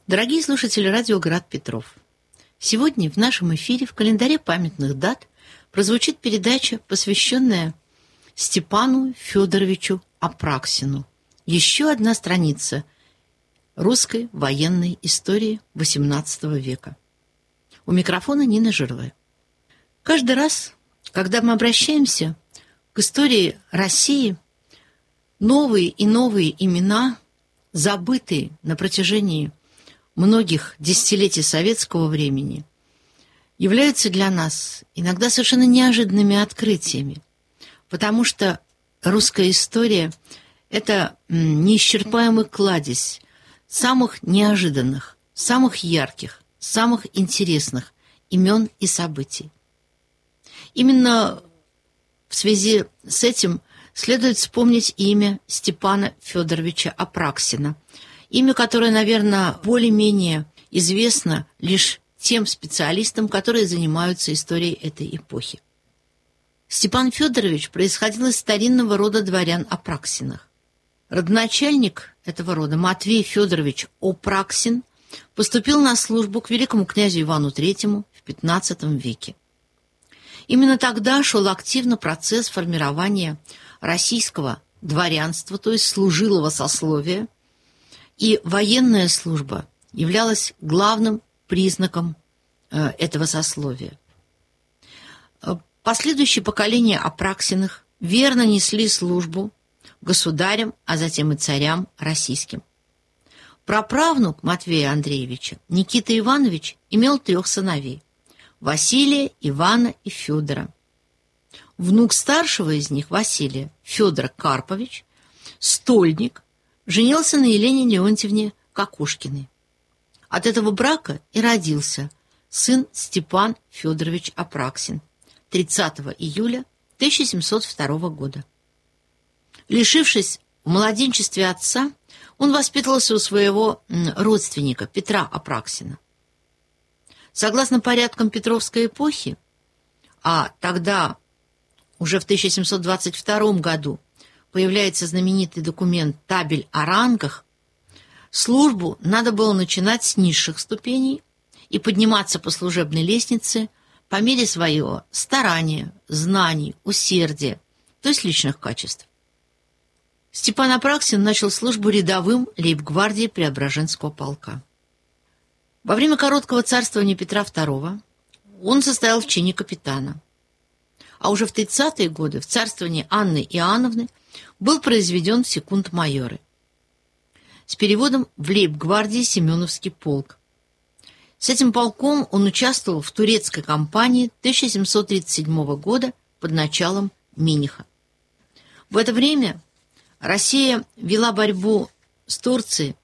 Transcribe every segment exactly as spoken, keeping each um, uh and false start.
Дорогие слушатели радио «Град Петров», сегодня в нашем эфире в календаре памятных дат прозвучит передача, посвященная Степану Федоровичу Апраксину. Еще одна страница русской военной истории восемнадцатого века. У микрофона Нина Жировая. Каждый раз, когда мы обращаемся к истории России, новые и новые имена, забытые на протяжении многих десятилетий советского времени, являются для нас иногда совершенно неожиданными открытиями, потому что русская история – это неисчерпаемый кладезь самых неожиданных, самых ярких, самых интересных имен и событий. Именно в связи с этим следует вспомнить имя Степана Федоровича Апраксина, имя, которое, наверное, более-менее известно лишь тем специалистам, которые занимаются историей этой эпохи. Степан Федорович происходил из старинного рода дворян Апраксиных. Родоначальник этого рода, Матвей Федорович Апраксин, поступил на службу к великому князю Ивану Третьему в пятнадцатом веке. Именно тогда шел активно процесс формирования российского дворянства, то есть служилого сословия, и военная служба являлась главным признаком э, этого сословия. Последующие поколения Апраксиных верно несли службу государям, а затем и царям российским. Праправнук Матвея Андреевича, Никита Иванович, имел трех сыновей – Василия, Ивана и Федора. Внук старшего из них, Василия, Федор Карпович, стольник, женился на Елене Леонтьевне Кокушкиной. От этого брака и родился сын Степан Федорович Апраксин тридцатого июля тысяча семьсот второго года. Лишившись в младенчестве отца, он воспитывался у своего родственника Петра Апраксина. Согласно порядкам Петровской эпохи, а тогда уже в тысяча семьсот двадцать втором году появляется знаменитый документ «Табель о рангах», службу надо было начинать с низших ступеней и подниматься по служебной лестнице по мере своего старания, знаний, усердия, то есть личных качеств. Степан Апраксин начал службу рядовым лейб-гвардии Преображенского полка. Во время короткого царствования Петра второго он состоял в чине капитана, а уже в тридцатые годы в царствовании Анны Иоанновны был произведен в секунд-майоры с переводом в лейб-гвардии Семеновский полк. С этим полком он участвовал в турецкой кампании тысяча семьсот тридцать седьмого года под началом Миниха. В это время Россия вела борьбу с Турцией,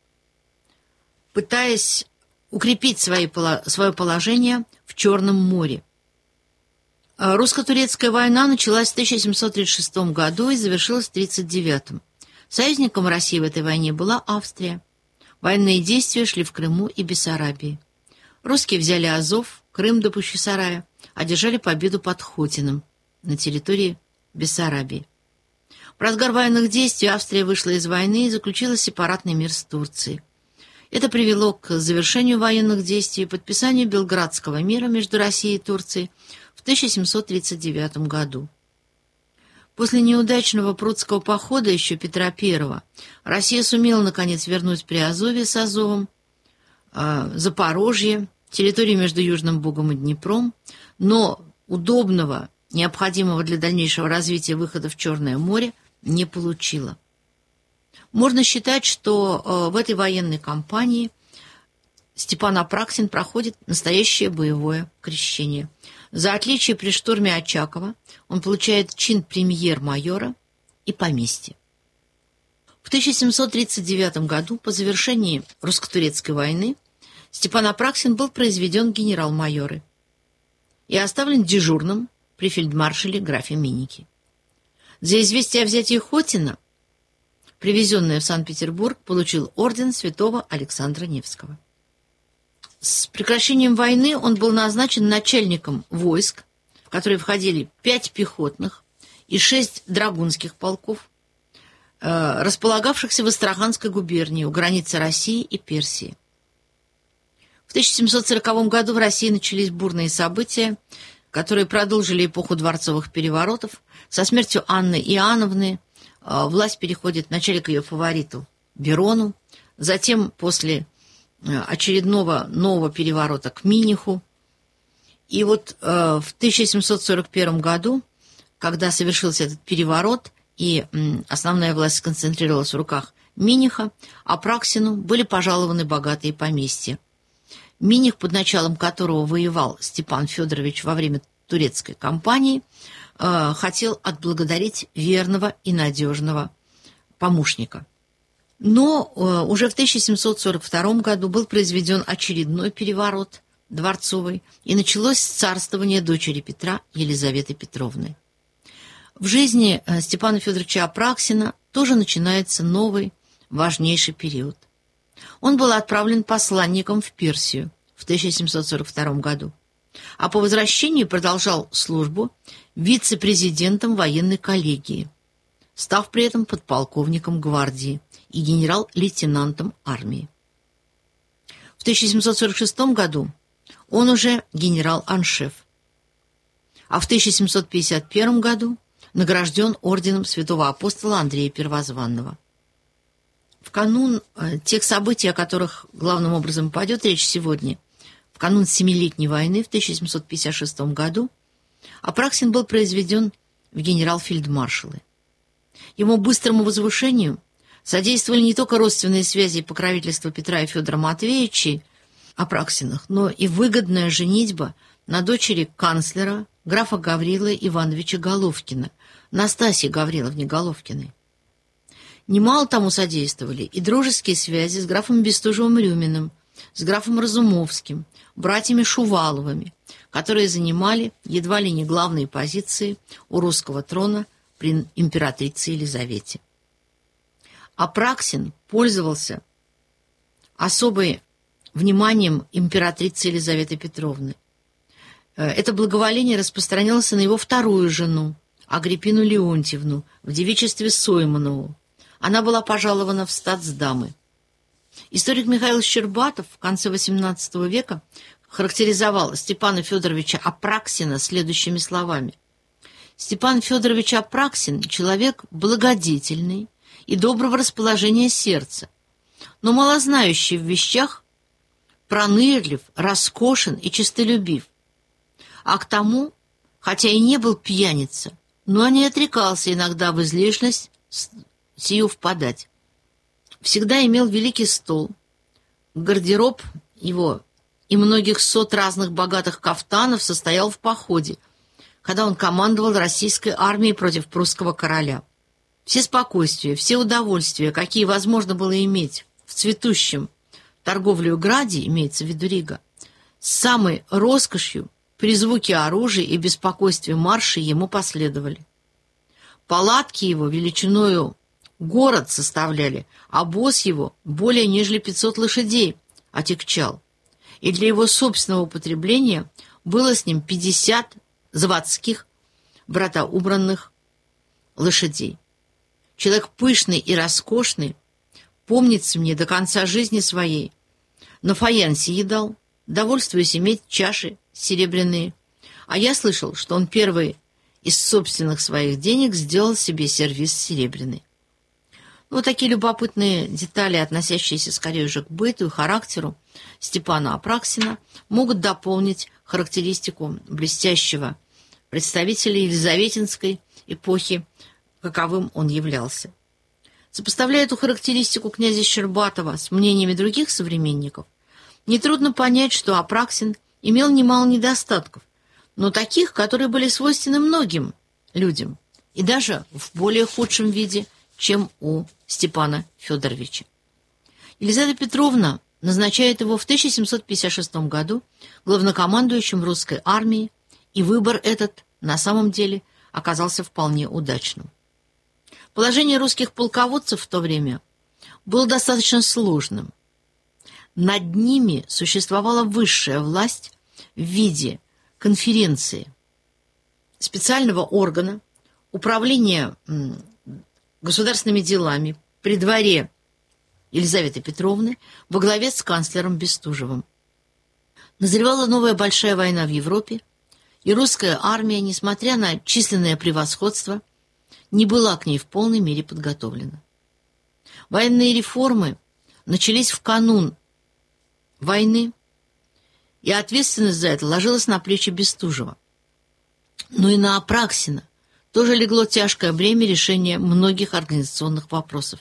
пытаясь укрепить свои, свое положение в Черном море. Русско-турецкая война началась в тысяча семьсот тридцать шестом году и завершилась в тысяча девятьсот тридцать девятом. Союзником России в этой войне была Австрия. Военные действия шли в Крыму и Бессарабии. Русские взяли Азов, Крым до Бахчисарая, одержали победу под Хотином на территории Бессарабии. В разгар военных действий Австрия вышла из войны и заключила сепаратный мир с Турцией. Это привело к завершению военных действий и подписанию Белградского мира между Россией и Турцией в тысяча семьсот тридцать девятом году. После неудачного прудского похода еще Петра Первого Россия сумела, наконец, вернуть Приазовье с Азовом, э, Запорожье, территорию между Южным Бугом и Днепром, но удобного, необходимого для дальнейшего развития выхода в Черное море не получила. Можно считать, что э, в этой военной кампании Степан Апраксин проходит настоящее боевое крещение. За отличие при штурме Очакова он получает чин премьер-майора и поместье. В тысяча семьсот тридцать девятом году, по завершении русско-турецкой войны, Степан Апраксин был произведен в генерал-майоры и оставлен дежурным при фельдмаршале графе Минике. За известие о взятии Хотина, привезенное в Санкт-Петербург, получил орден святого Александра Невского. С прекращением войны он был назначен начальником войск, в которые входили пять пехотных и шесть драгунских полков, располагавшихся в Астраханской губернии у границы России и Персии. В тысяча семьсот сороковом году в России начались бурные события, которые продолжили эпоху дворцовых переворотов. Со смертью Анны Иоанновны власть переходит вначале к ее фавориту Берону, затем после очередного нового переворота к Миниху. И вот в тысяча семьсот сорок первом году, когда совершился этот переворот и основная власть сконцентрировалась в руках Миниха, Апраксину были пожалованы богатые поместья. Миних, под началом которого воевал Степан Федорович во время турецкой кампании, хотел отблагодарить верного и надежного помощника. Но уже в тысяча семьсот сорок втором году был произведен очередной переворот дворцовый, и началось царствование дочери Петра Елизаветы Петровны. В жизни Степана Федоровича Апраксина тоже начинается новый, важнейший период. Он был отправлен посланником в Персию в тысяча семьсот сорок втором году, а по возвращении продолжал службу вице-президентом военной коллегии, став при этом подполковником гвардии и генерал-лейтенантом армии. В тысяча семьсот сорок шестом году он уже генерал-аншеф, а в тысяча семьсот пятьдесят первом году награжден орденом святого апостола Андрея Первозванного. В канун тех событий, о которых главным образом пойдет речь сегодня, в канун Семилетней войны в тысяча семьсот пятьдесят шестом году, Апраксин был произведен в генерал-фельдмаршалы. Ему быстрому возвышению содействовали не только родственные связи и покровительство Петра и Федора Матвеевичей Апраксиных, но и выгодная женитьба на дочери канцлера графа Гаврилы Ивановича Головкина, Настасьи Гавриловне Головкиной. Немало тому содействовали и дружеские связи с графом Бестужевым-Рюминым, с графом Разумовским, братьями Шуваловыми, которые занимали едва ли не главные позиции у русского трона при императрице Елизавете. Апраксин пользовался особым вниманием императрицы Елизаветы Петровны. Это благоволение распространялось на его вторую жену, Агриппину Леонтьевну, в девичестве Сойманову. Она была пожалована в статсдамы. Историк Михаил Щербатов в конце восемнадцатого века характеризовал Степана Федоровича Апраксина следующими словами. «Степан Федорович Апраксин – человек благодетельный и доброго расположения сердца, но малознающий в вещах, пронырлив, роскошен и честолюбив. А к тому, хотя и не был пьяница, но не отрекался иногда в излишность сию впадать. Всегда имел великий стол, гардероб его и многих сот разных богатых кафтанов состоял в походе, когда он командовал российской армией против прусского короля. Все спокойствия, все удовольствия, какие возможно было иметь в цветущем торговлею граде, имеется в виду Рига, с самой роскошью при звуке оружия и беспокойстве марша ему последовали. Палатки его величиною город составляли, а обоз его более нежели пятьсот лошадей отягчал, и для его собственного употребления было с ним пятьдесят заводских братоубранных лошадей. Человек пышный и роскошный, помнится мне до конца жизни своей, на фаянсе едал, довольствуясь иметь чаши серебряные, а я слышал, что он первый из собственных своих денег сделал себе сервиз серебряный. Вот такие любопытные детали, относящиеся скорее уже к быту и характеру Степана Апраксина, могут дополнить характеристику блестящего представителя елизаветинской эпохи, каковым он являлся. Сопоставляя эту характеристику князя Щербатова с мнениями других современников, нетрудно понять, что Апраксин имел немало недостатков, но таких, которые были свойственны многим людям, и даже в более худшем виде, чем у Степана Федоровича. Елизавета Петровна назначает его в тысяча семьсот пятьдесят шестом году главнокомандующим русской армией, и выбор этот на самом деле оказался вполне удачным. Положение русских полководцев в то время было достаточно сложным. Над ними существовала высшая власть в виде конференции, специального органа управления государственными делами при дворе Елизаветы Петровны во главе с канцлером Бестужевым. Назревала новая большая война в Европе, и русская армия, несмотря на численное превосходство, не была к ней в полной мере подготовлена. Военные реформы начались в канун войны, и ответственность за это ложилась на плечи Бестужева. Но и на Апраксина тоже легло тяжкое бремя решения многих организационных вопросов.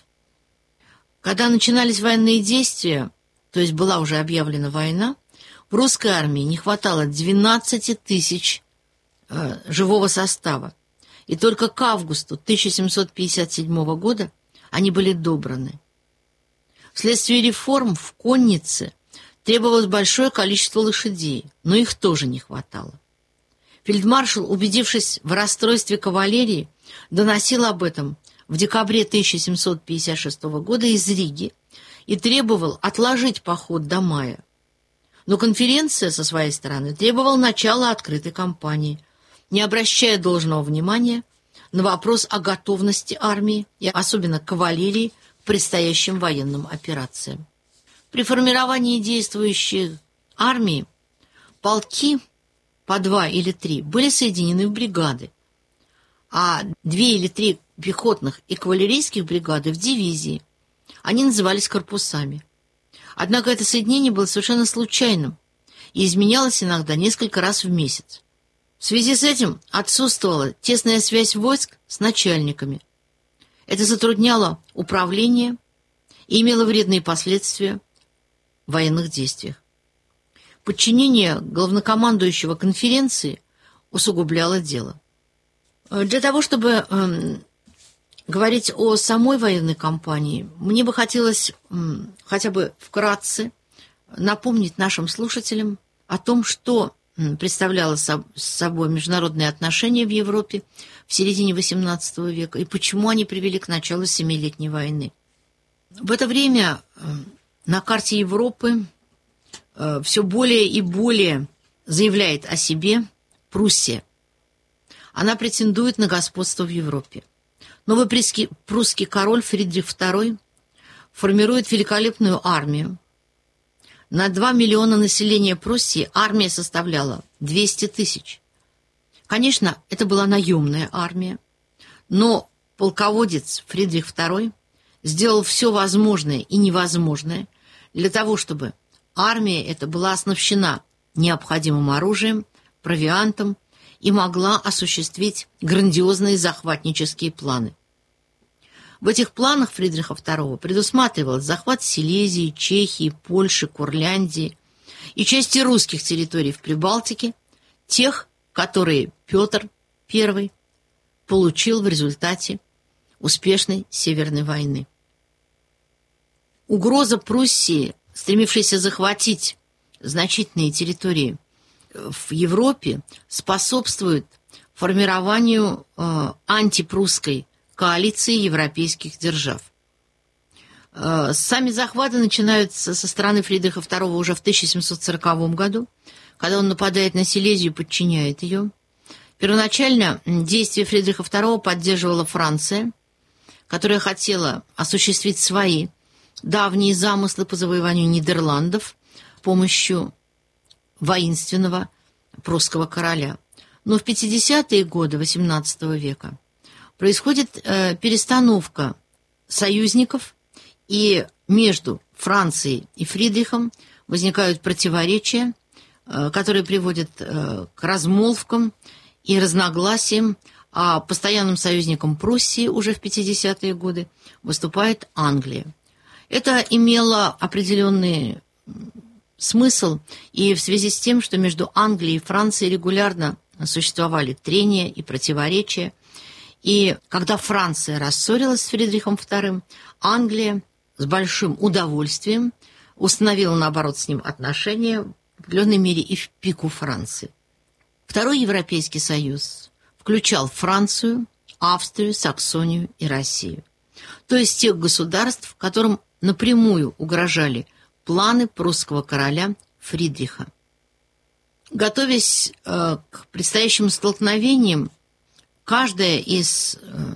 Когда начинались военные действия, то есть была уже объявлена война, в русской армии не хватало двенадцати тысяч э, живого состава, и только к августу тысяча семьсот пятьдесят седьмого года они были добраны. Вследствие реформ в коннице требовалось большое количество лошадей, но их тоже не хватало. Фельдмаршал, убедившись в расстройстве кавалерии, доносил об этом в декабре тысяча семьсот пятьдесят шестого года из Риги и требовал отложить поход до мая. Но конференция со своей стороны требовала начала открытой кампании, не обращая должного внимания на вопрос о готовности армии и особенно кавалерии к предстоящим военным операциям. При формировании действующей армии полки по два или три были соединены в бригады, а две или три пехотных и кавалерийских бригады в дивизии. Они назывались корпусами. Однако это соединение было совершенно случайным и изменялось иногда несколько раз в месяц. В связи с этим отсутствовала тесная связь войск с начальниками. Это затрудняло управление и имело вредные последствия в военных действиях. Подчинение главнокомандующего конференции усугубляло дело. Для того, чтобы э, говорить о самой военной кампании, мне бы хотелось э, хотя бы вкратце напомнить нашим слушателям о том, что представляло собой международные отношения в Европе в середине восемнадцатого века и почему они привели к началу Семилетней войны. В это время на карте Европы все более и более заявляет о себе Пруссия. Она претендует на господство в Европе. Новый прусский король Фридрих второй формирует великолепную армию. На два миллиона населения Пруссии армия составляла двести тысяч. Конечно, это была наемная армия, но полководец Фридрих второй сделал все возможное и невозможное для того, чтобы армия эта была оснащена необходимым оружием, провиантом и могла осуществить грандиозные захватнические планы. В этих планах Фридриха второго предусматривалось захват Силезии, Чехии, Польши, Курляндии и части русских территорий в Прибалтике, тех, которые Петр Первый получил в результате успешной Северной войны. Угроза Пруссии, стремившейся захватить значительные территории в Европе, способствует формированию э, антипрусской коалиции европейских держав. Э, сами захваты начинаются со стороны Фридриха второго уже в тысяча семьсот сороковом году, когда он нападает на Силезию и подчиняет ее. Первоначально действия Фридриха второго поддерживала Франция, которая хотела осуществить свои давние замыслы по завоеванию Нидерландов с помощью воинственного прусского короля. Но в пятидесятые годы восемнадцатого века происходит э, перестановка союзников, и между Францией и Фридрихом возникают противоречия, э, которые приводят э, к размолвкам и разногласиям, а постоянным союзником Пруссии уже в пятидесятые годы выступает Англия. Это имело определенный смысл и в связи с тем, что между Англией и Францией регулярно существовали трения и противоречия. И когда Франция рассорилась с Фридрихом вторым, Англия с большим удовольствием установила, наоборот, с ним отношения, в определенной мере и в пику Франции. Второй Европейский союз включал Францию, Австрию, Саксонию и Россию. То есть тех государств, которым напрямую угрожали планы прусского короля Фридриха. Готовясь э, к предстоящим столкновениям, каждая из э,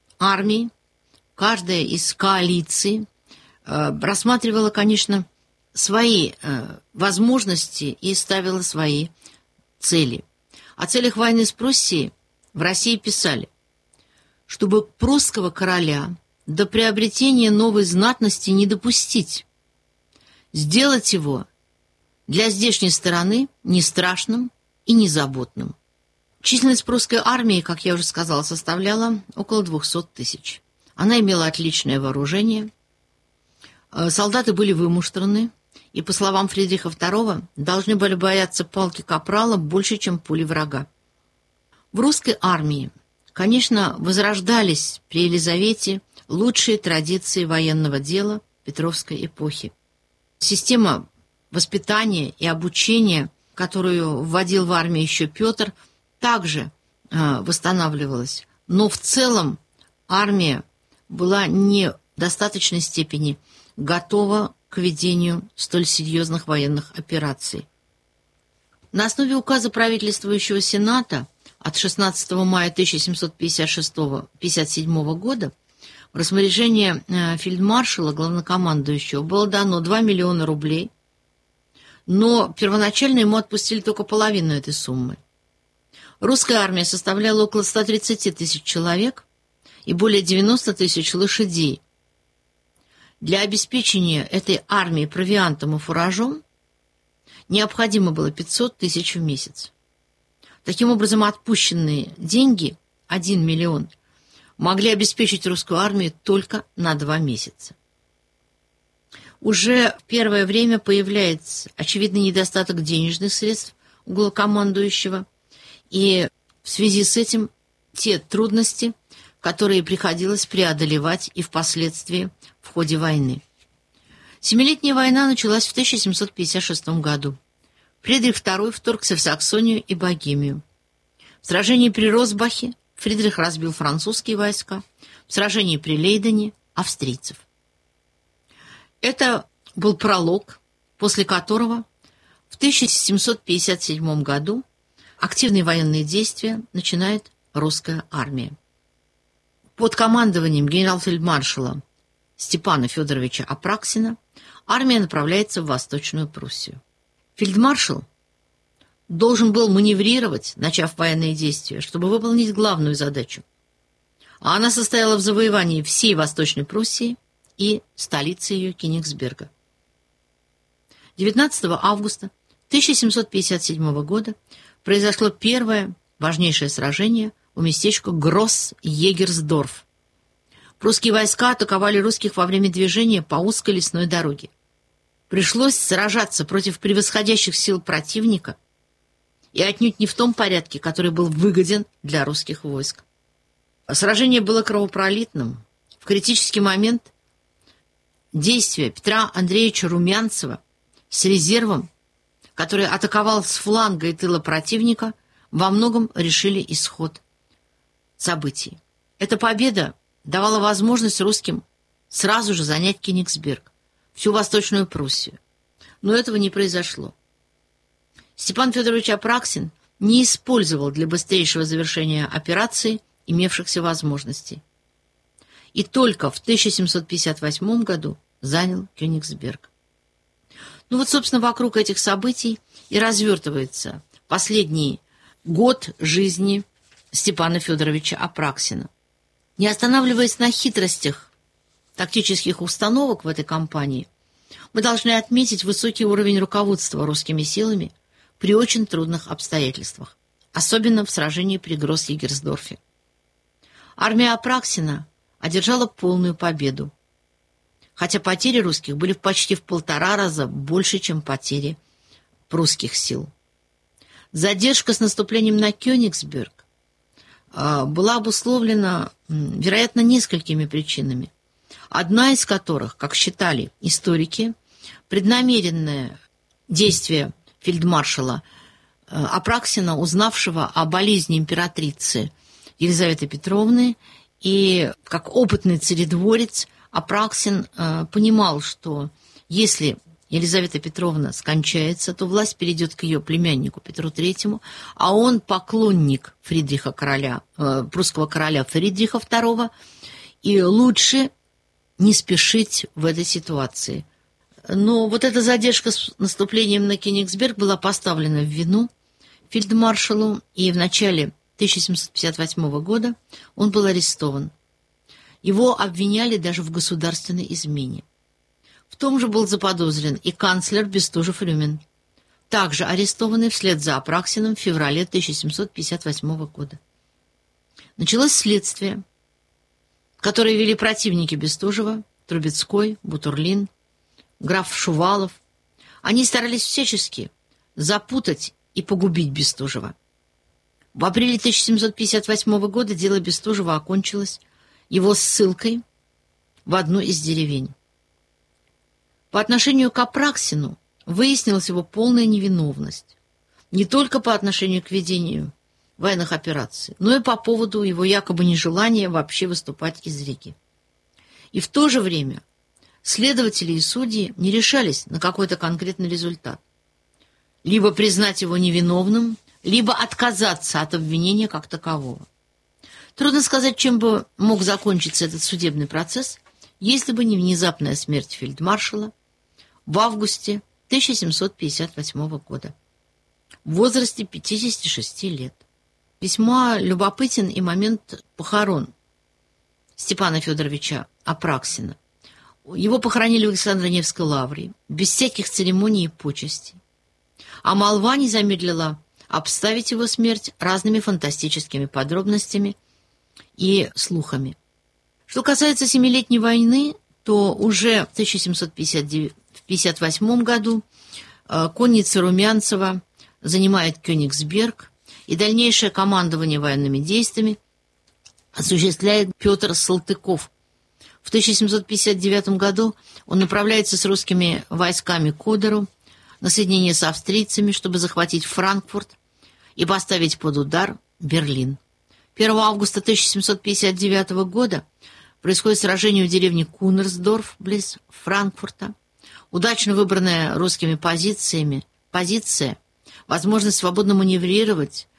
армий, каждая из коалиций э, рассматривала, конечно, свои э, возможности и ставила свои цели. О целях войны с Пруссией в России писали, чтобы прусского короля до приобретения новой знатности не допустить, сделать его для здешней стороны не страшным и не заботным. Численность прусской армии, как я уже сказала, составляла около двухсот тысяч. Она имела отличное вооружение, солдаты были вымуштраны, и, по словам Фридриха второго, должны были бояться палки капрала больше, чем пули врага. В русской армии, конечно, возрождались при Елизавете лучшие традиции военного дела Петровской эпохи. Система воспитания и обучения, которую вводил в армию еще Петр, также э, восстанавливалась. Но в целом армия была не в достаточной степени готова к ведению столь серьезных военных операций. На основе указа правительствующего Сената от шестнадцатого мая тысяча семьсот пятьдесят шестого — пятьдесят седьмого года в распоряжение фельдмаршала, главнокомандующего, было дано два миллиона рублей, но первоначально ему отпустили только половину этой суммы. Русская армия составляла около ста тридцати тысяч человек и более девяноста тысяч лошадей. Для обеспечения этой армии провиантом и фуражом необходимо было пятьсот тысяч в месяц. Таким образом, отпущенные деньги, один миллион, могли обеспечить русскую армию только на два месяца. Уже в первое время появляется очевидный недостаток денежных средств у главкомандующего, и в связи с этим те трудности, которые приходилось преодолевать и впоследствии в ходе войны. Семилетняя война началась в тысяча семьсот пятьдесят шестом году. Фридрих второй вторгся в Саксонию и Богемию. В сражении при Росбахе Фридрих разбил французские войска, в сражении при Лейдене – австрийцев. Это был пролог, после которого в тысяча семьсот пятьдесят седьмом году активные военные действия начинает русская армия. Под командованием генерал-фельдмаршала Степана Федоровича Апраксина армия направляется в Восточную Пруссию. Фельдмаршал должен был маневрировать, начав военные действия, чтобы выполнить главную задачу. А она состояла в завоевании всей Восточной Пруссии и столицы ее Кёнигсберга. девятнадцатого августа тысяча семьсот пятьдесят седьмого года произошло первое важнейшее сражение у местечка Гросс-Егерсдорф. Прусские войска атаковали русских во время движения по узкой лесной дороге. Пришлось сражаться против превосходящих сил противника и отнюдь не в том порядке, который был выгоден для русских войск. Сражение было кровопролитным. В критический момент действия Петра Андреевича Румянцева с резервом, который атаковал с фланга и тыла противника, во многом решили исход событий. Эта победа давала возможность русским сразу же занять Кёнигсберг, всю Восточную Пруссию. Но этого не произошло. Степан Федорович Апраксин не использовал для быстрейшего завершения операции имевшихся возможностей. И только в тысяча семьсот пятьдесят восьмом году занял Кёнигсберг. Ну вот, собственно, вокруг этих событий и развертывается последний год жизни Степана Федоровича Апраксина. Не останавливаясь на хитростях тактических установок в этой кампании, мы должны отметить высокий уровень руководства русскими силами при очень трудных обстоятельствах, особенно в сражении при Гросс-Егерсдорфе. Армия Апраксина одержала полную победу, хотя потери русских были почти в полтора раза больше, чем потери прусских сил. Задержка с наступлением на Кёнигсберг была обусловлена, вероятно, несколькими причинами. Одна из которых, как считали историки, преднамеренное действие фельдмаршала Апраксина, узнавшего о болезни императрицы Елизаветы Петровны, и как опытный царедворец Апраксин понимал, что если Елизавета Петровна скончается, то власть перейдет к ее племяннику Петру Третьему, а он поклонник Фридриха короля, э, прусского короля Фридриха второго, и лучше не спешить в этой ситуации. Но вот эта задержка с наступлением на Кёнигсберг была поставлена в вину фельдмаршалу, и в начале тысяча семьсот пятьдесят восьмого года он был арестован. Его обвиняли даже в государственной измене. В том же был заподозрен и канцлер Бестужев-Рюмин, также арестованный вслед за Апраксиным в феврале тысяча семьсот пятьдесят восьмого года. Началось следствие, которое вели противники Бестужева, Трубецкой, Бутурлин, граф Шувалов. Они старались всячески запутать и погубить Бестужева. В апреле тысяча семьсот пятьдесят восьмого года дело Бестужева окончилось его ссылкой в одну из деревень. По отношению к Апраксину выяснилась его полная невиновность, не только по отношению к ведению военных операций, но и по поводу его якобы нежелания вообще выступать из Риги. И в то же время следователи и судьи не решались на какой-то конкретный результат. Либо признать его невиновным, либо отказаться от обвинения как такового. Трудно сказать, чем бы мог закончиться этот судебный процесс, если бы не внезапная смерть фельдмаршала в августе тысяча семьсот пятьдесят восьмого года в возрасте пятидесяти шести лет. Весьма любопытен и момент похорон Степана Федоровича Апраксина. Его похоронили в Александро-Невской лавре, без всяких церемоний и почестей. А молва не замедлила обставить его смерть разными фантастическими подробностями и слухами. Что касается Семилетней войны, то уже в тысяча семьсот пятьдесят восьмом году конница Румянцева занимает Кёнигсберг, и дальнейшее командование военными действиями осуществляет Петр Салтыков. В тысяча семьсот пятьдесят девятом году он направляется с русскими войсками к Одеру на соединение с австрийцами, чтобы захватить Франкфурт и поставить под удар Берлин. первого августа тысяча семьсот пятьдесят девятого года происходит сражение в деревне Кунерсдорф близ Франкфурта. Удачно выбранная русскими позициями позиция, возможность свободно маневрировать